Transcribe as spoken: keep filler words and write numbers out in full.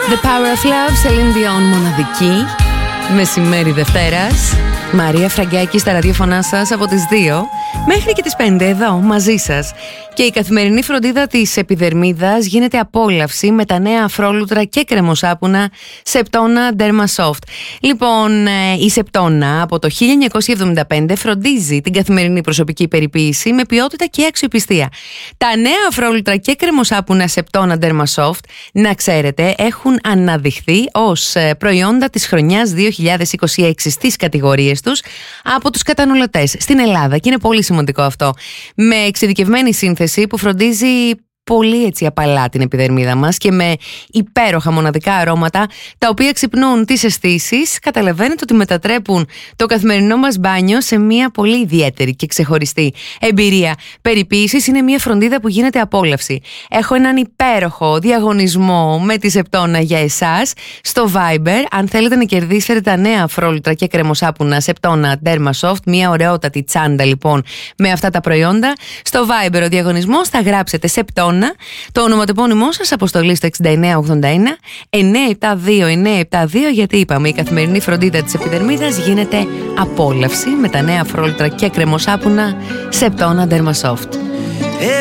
The Power of Love, Celine Dion, μοναδική. Μεσημέρι Δευτέρας. Μαρία Φραγκάκη στα ραδιοφωνά σας από τις δύο μέχρι και τις πέντε εδώ μαζί σας. Και η καθημερινή φροντίδα της επιδερμίδας γίνεται απόλαυση με τα νέα αφρόλουτρα και κρεμοσάπουνα Septona Derma Soft. Λοιπόν, η Septona από το χίλια εννιακόσια εβδομήντα πέντε φροντίζει την καθημερινή προσωπική περιποίηση με ποιότητα και αξιοπιστία. Τα νέα αφρόλουτρα και κρεμοσάπουνα Septona Derma Soft, να ξέρετε, έχουν αναδειχθεί ως προϊόντα της χρονιάς δύο χιλιάδες είκοσι έξι στις κατηγορίες τους από τους καταναλωτές στην Ελλάδα, και είναι πολύ σημαντικό αυτό. Με εξειδικευμένη σύνθεση που φροντίζει πολύ έτσι απαλά την επιδερμίδα μας και με υπέροχα μοναδικά αρώματα τα οποία ξυπνούν τις αισθήσεις, καταλαβαίνετε ότι μετατρέπουν το καθημερινό μας μπάνιο σε μια πολύ ιδιαίτερη και ξεχωριστή εμπειρία. Περιποίησης είναι μια φροντίδα που γίνεται απόλαυση. Έχω έναν υπέροχο διαγωνισμό με τη Septona για εσάς στο Viber. Αν θέλετε να κερδίσετε τα νέα αφρόλουτρα και κρεμοσάπουνα Septona Derma Soft, μια ωραιότατη τσάντα λοιπόν με αυτά τα προϊόντα, στο Viber ο διαγωνισμός θα γράψετε Septona, το ονοματεπώνυμό σας, αποστολή στο έξι εννιά ογδόντα ένα εννιά επτά δύο εννιά επτά δύο, γιατί είπαμε η καθημερινή φροντίδα της επιδερμίδας γίνεται απόλαυση με τα νέα αφρόλουτρα και κρεμοσάπουνα Septona Derma Soft.